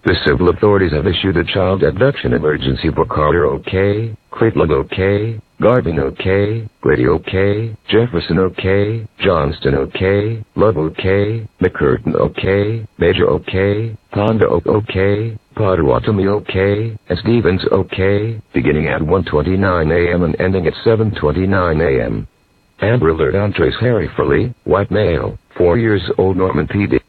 The civil authorities have issued a child abduction emergency for Carter OK, Craiglang OK, Garvin OK, Grady OK, Jefferson OK, Johnston OK, Love OK, McCurtain OK, Major OK, Ponda OK, Potawatomi OK, and Stevens OK, beginning at 1:29 a.m. and ending at 7:29 a.m. Amber Alert on Trace Harry Furley, white male, 4 years old, Norman PD.